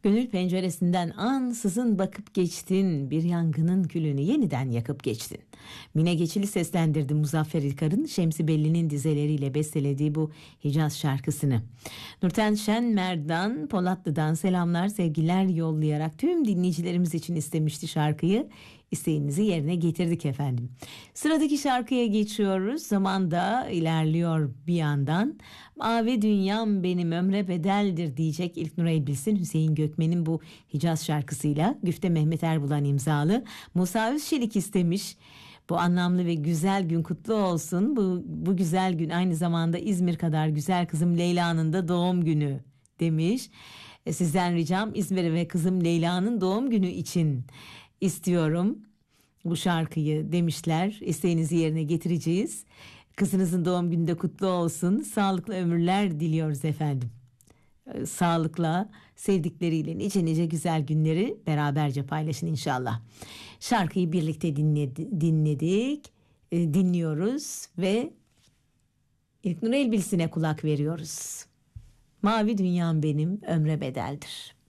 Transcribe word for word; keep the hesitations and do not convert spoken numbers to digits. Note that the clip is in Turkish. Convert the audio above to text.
Gönül penceresinden ansızın bakıp geçtin, bir yangının külünü yeniden yakıp geçtin. Mine Geçili seslendirdi Muzaffer İlkar'ın Şemsi Belli'nin dizeleriyle bestelediği bu Hicaz şarkısını. Nurten Şen Merdan Polatlı'dan selamlar, sevgiler yollayarak tüm dinleyicilerimiz için istemişti şarkıyı. İsteğinizi yerine getirdik efendim. Sıradaki şarkıya geçiyoruz. Zaman da ilerliyor bir yandan. Mavi dünyam benim ömre bedeldir diyecek İlknur Elbilsin, Hüseyin Gökmen'in bu Hicaz şarkısıyla. Güfte Mehmet Erbulan imzalı. Musa Özçelik istemiş. Bu anlamlı ve güzel gün kutlu olsun. Bu, bu güzel gün aynı zamanda İzmir kadar güzel kızım Leyla'nın da doğum günü demiş. E, sizden ricam İzmir ve kızım Leyla'nın doğum günü için istiyorum bu şarkıyı demişler. İsteğinizi yerine getireceğiz. Kızınızın doğum günü de kutlu olsun. Sağlıklı ömürler diliyoruz efendim. Sağlıkla, sevdikleriyle nice nice güzel günleri beraberce paylaşın inşallah. Şarkıyı birlikte dinledi, dinledik, e, dinliyoruz ve İlknur Elbilsin'e kulak veriyoruz. Mavi dünyam benim ömre bedeldir.